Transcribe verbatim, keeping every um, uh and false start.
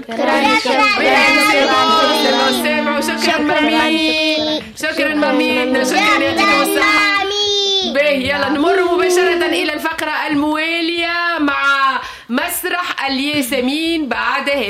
شكرا شكرا مامي شكرا مامي شكرا يعطيكم الصحة. به يلا نمر مباشرة إلى الفقرة الموالية مع مسرح الياسمين بعد